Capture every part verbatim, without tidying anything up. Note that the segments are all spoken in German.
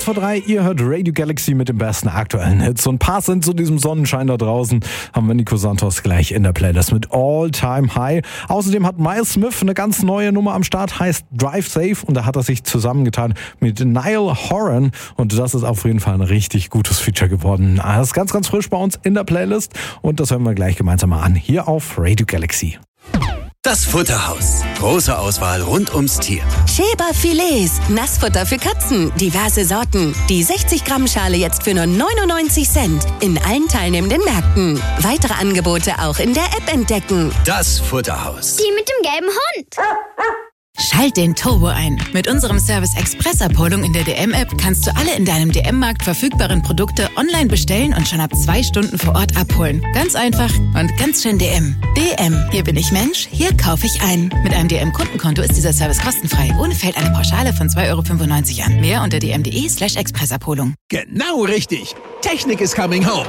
vor drei, ihr hört Radio Galaxy mit den besten aktuellen Hits. Und passend zu diesem Sonnenschein da draußen haben wir Nico Santos gleich in der Playlist mit All Time High. Außerdem hat Miles Smith eine ganz neue Nummer am Start, heißt Drive Safe. Und da hat er sich zusammengetan mit Niall Horan. Und das ist auf jeden Fall ein richtig gutes Feature geworden. Das ist ganz, ganz frisch bei uns in der Playlist. Und das hören wir gleich gemeinsam mal an, hier auf Radio Galaxy. Das Futterhaus. Große Auswahl rund ums Tier. Schäber Filets, Nassfutter für Katzen, diverse Sorten. Die sechzig Gramm Schale jetzt für nur neunundneunzig Cent in allen teilnehmenden Märkten. Weitere Angebote auch in der App entdecken. Das Futterhaus. Die mit dem gelben Hund. Schalt den Turbo ein. Mit unserem Service Express-Abholung in der D M-App kannst du alle in deinem D M-Markt verfügbaren Produkte online bestellen und schon ab zwei Stunden vor Ort abholen. Ganz einfach und ganz schön D M. D M, hier bin ich Mensch, hier kaufe ich ein. Mit einem D M-Kundenkonto ist dieser Service kostenfrei. Ohne fällt eine Pauschale von zwei Euro fünfundneunzig an. Mehr unter dm.de slash Expressabholung. Genau richtig. Technik is coming home.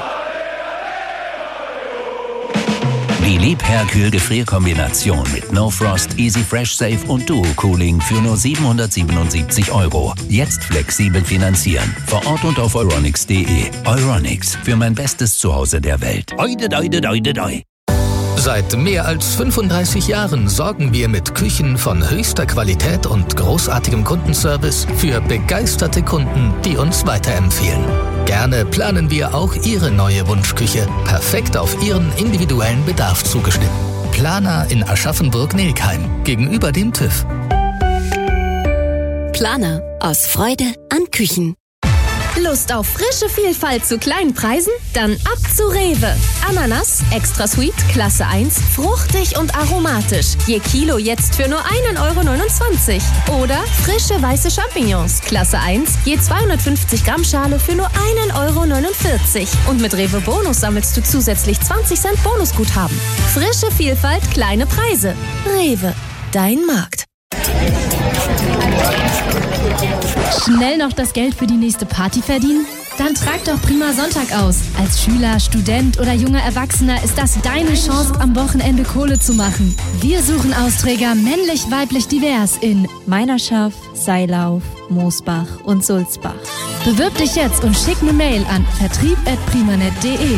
Die Liebherr-Kühl-Gefrierkombination mit No Frost, Easy Fresh Safe und Duo Cooling für nur siebenhundertsiebenundsiebzig Euro. Jetzt flexibel finanzieren. Vor Ort und auf euronics punkt de. Euronics, für mein bestes Zuhause der Welt. Oide, oide, oide, oide. Seit mehr als fünfunddreißig Jahren sorgen wir mit Küchen von höchster Qualität und großartigem Kundenservice für begeisterte Kunden, die uns weiterempfehlen. Gerne planen wir auch Ihre neue Wunschküche, perfekt auf Ihren individuellen Bedarf zugeschnitten. Planer in Aschaffenburg-Nelkheim, gegenüber dem TÜV. Planer, aus Freude an Küchen. Lust auf frische Vielfalt zu kleinen Preisen? Dann ab zu Rewe. Ananas, extra sweet, Klasse eins, fruchtig und aromatisch. Je Kilo jetzt für nur ein Euro neunundzwanzig. Oder frische weiße Champignons, Klasse eins, je zweihundertfünfzig Gramm Schale für nur ein Euro neunundvierzig. Und mit Rewe Bonus sammelst du zusätzlich zwanzig Cent Bonusguthaben. Frische Vielfalt, kleine Preise. Rewe, dein Markt. Schnell noch das Geld für die nächste Party verdienen? Dann trag doch Prima Sonntag aus. Als Schüler, Student oder junger Erwachsener ist das deine Chance, am Wochenende Kohle zu machen. Wir suchen Austräger männlich, weiblich, divers in Meinerschaft, Seilauf, Moosbach und Sulzbach. Bewirb dich jetzt und schick eine Mail an vertrieb at primanet punkt de.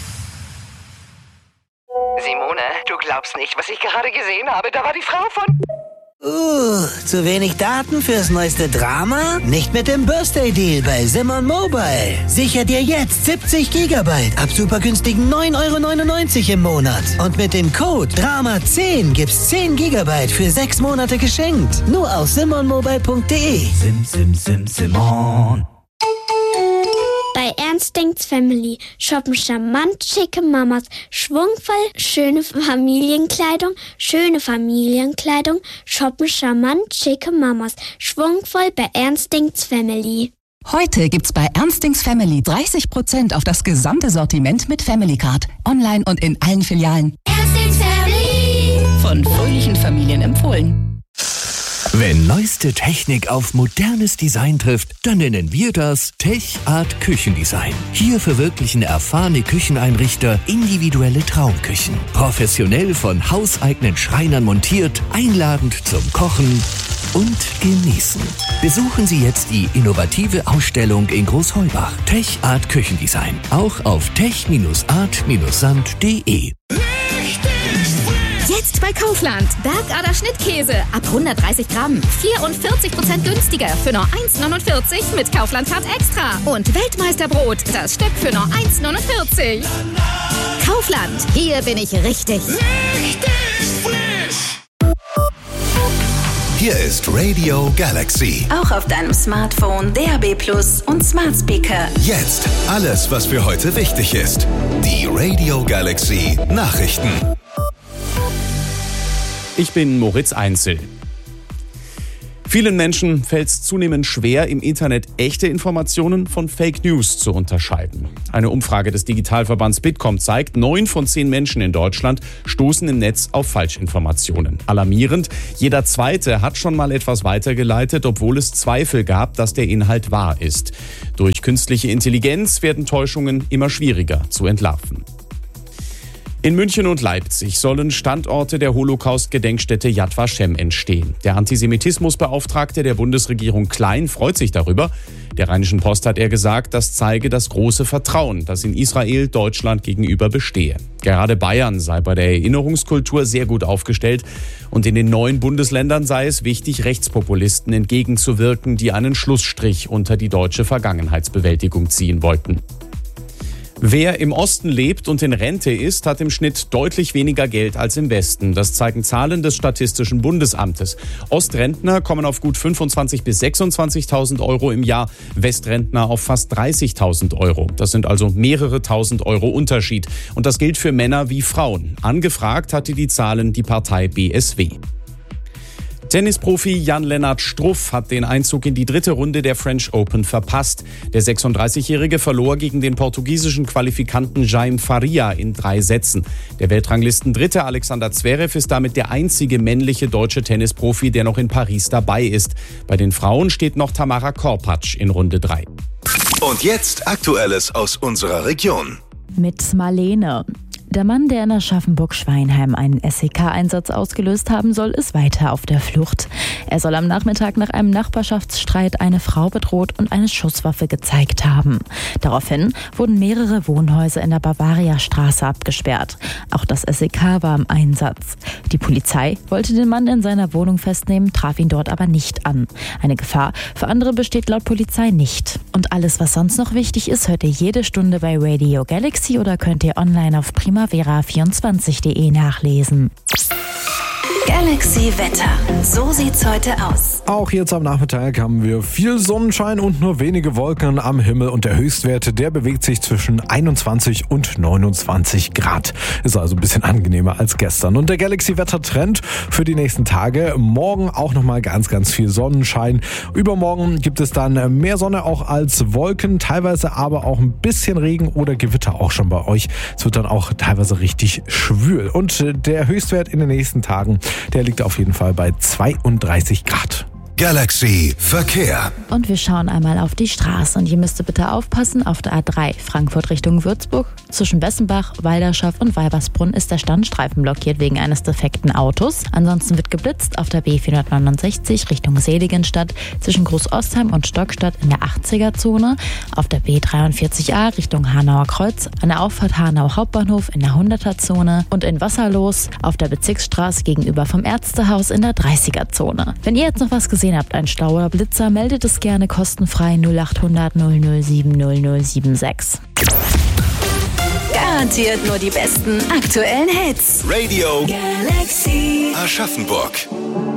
Simone, du glaubst nicht, was ich gerade gesehen habe. Da war die Frau von... Uh, zu wenig Daten fürs neueste Drama? Nicht mit dem Birthday Deal bei Simon Mobile. Sicher dir jetzt siebzig Gigabyte ab super günstigen neun Euro neunundneunzig im Monat. Und mit dem Code Drama zehn gibt's zehn Gigabyte für sechs Monate geschenkt. Nur auf simon mobile punkt de. Sim, sim, sim, Simon. Bei Ernst denkt's Family shoppen charmant schicke Mamas, schwungvoll schöne Familienkleidung, schöne Familienkleidung, shoppen charmant schicke Mamas, schwungvoll bei Ernst denkt's Family. Heute gibt's bei Ernst denkt's Family dreißig Prozent auf das gesamte Sortiment mit Family Card. Online und in allen Filialen. Ernst denkt's Family. Von fröhlichen Familien empfohlen. Wenn neueste Technik auf modernes Design trifft, dann nennen wir das Tech Art Küchendesign. Hier verwirklichen erfahrene Kücheneinrichter individuelle Traumküchen. Professionell von hauseigenen Schreinern montiert, einladend zum Kochen und Genießen. Besuchen Sie jetzt die innovative Ausstellung in Großheubach. Tech Art Küchendesign. Auch auf tech art sand punkt de. Jetzt bei Kaufland. Bergader Schnittkäse ab hundertdreißig Gramm. vierundvierzig Prozent günstiger für nur eins neunundvierzig mit Kaufland Card Extra. Und Weltmeisterbrot, das Stück für nur eins neunundvierzig. Kaufland, hier bin ich richtig. Richtig frisch. Hier ist Radio Galaxy. Auch auf deinem Smartphone, D A B Plus und Smart Speaker. Jetzt alles, was für heute wichtig ist. Die Radio Galaxy Nachrichten. Ich bin Moritz Einzel. Vielen Menschen fällt es zunehmend schwer, im Internet echte Informationen von Fake News zu unterscheiden. Eine Umfrage des Digitalverbands Bitkom zeigt, neun von zehn Menschen in Deutschland stoßen im Netz auf Falschinformationen. Alarmierend, jeder Zweite hat schon mal etwas weitergeleitet, obwohl es Zweifel gab, dass der Inhalt wahr ist. Durch künstliche Intelligenz werden Täuschungen immer schwieriger zu entlarven. In München und Leipzig sollen Standorte der Holocaust-Gedenkstätte Yad Vashem entstehen. Der Antisemitismusbeauftragte der Bundesregierung Klein freut sich darüber. Der Rheinischen Post hat er gesagt, das zeige das große Vertrauen, das in Israel Deutschland gegenüber bestehe. Gerade Bayern sei bei der Erinnerungskultur sehr gut aufgestellt und in den neuen Bundesländern sei es wichtig, Rechtspopulisten entgegenzuwirken, die einen Schlussstrich unter die deutsche Vergangenheitsbewältigung ziehen wollten. Wer im Osten lebt und in Rente ist, hat im Schnitt deutlich weniger Geld als im Westen. Das zeigen Zahlen des Statistischen Bundesamtes. Ostrentner kommen auf gut fünfundzwanzigtausend bis sechsundzwanzigtausend Euro im Jahr, Westrentner auf fast dreißigtausend Euro. Das sind also mehrere tausend Euro Unterschied. Und das gilt für Männer wie Frauen. Angefragt hatte die Zahlen die Partei B S W. Tennisprofi Jan-Lennart Struff hat den Einzug in die dritte Runde der French Open verpasst. Der sechsunddreißigjährige verlor gegen den portugiesischen Qualifikanten Jaime Faria in drei Sätzen. Der Weltranglisten-Dritte Alexander Zverev ist damit der einzige männliche deutsche Tennisprofi, der noch in Paris dabei ist. Bei den Frauen steht noch Tamara Korpatsch in Runde drei. Und jetzt Aktuelles aus unserer Region. Mit Marlene. Der Mann, der in Aschaffenburg-Schweinheim einen S E K-Einsatz ausgelöst haben soll, ist weiter auf der Flucht. Er soll am Nachmittag nach einem Nachbarschaftsstreit eine Frau bedroht und eine Schusswaffe gezeigt haben. Daraufhin wurden mehrere Wohnhäuser in der Bavariastraße abgesperrt. Auch das S E K war im Einsatz. Die Polizei wollte den Mann in seiner Wohnung festnehmen, traf ihn dort aber nicht an. Eine Gefahr für andere besteht laut Polizei nicht. Und alles, was sonst noch wichtig ist, hört ihr jede Stunde bei Radio Galaxy oder könnt ihr online auf prima Vera vierundzwanzig punkt de nachlesen. Galaxy Wetter. So sieht's heute aus. Auch jetzt am Nachmittag haben wir viel Sonnenschein und nur wenige Wolken am Himmel und der Höchstwert, der bewegt sich zwischen einundzwanzig und neunundzwanzig Grad. Ist also ein bisschen angenehmer als gestern. Und der Galaxy Wetter Trend für die nächsten Tage. Morgen auch nochmal ganz, ganz viel Sonnenschein. Übermorgen gibt es dann mehr Sonne auch als Wolken, teilweise aber auch ein bisschen Regen oder Gewitter auch schon bei euch. Es wird dann auch teilweise richtig schwül. Und der Höchstwert in den nächsten Tagen, der liegt auf jeden Fall bei zweiunddreißig Grad. Galaxy Verkehr. Und wir schauen einmal auf die Straße. Und ihr müsst bitte aufpassen, auf der A drei Frankfurt Richtung Würzburg. Zwischen Bessenbach, Walderschaff und Weibersbrunn ist der Standstreifen blockiert wegen eines defekten Autos. Ansonsten wird geblitzt auf der B vierhundertneunundsechzig Richtung Seligenstadt zwischen Großostheim und Stockstadt in der achtziger-Zone. Auf der B dreiundvierzig A Richtung Hanauer Kreuz an der Auffahrt Hanau Hauptbahnhof in der hunderter-Zone und in Wasserlos auf der Bezirksstraße gegenüber vom Ärztehaus in der dreißiger-Zone. Wenn ihr jetzt noch was gesehen habt, ein Stau oder Blitzer, meldet es gerne kostenfrei null achthundert null null sieben null null sieben sechs. Garantiert nur die besten aktuellen Hits. Radio Galaxy Aschaffenburg.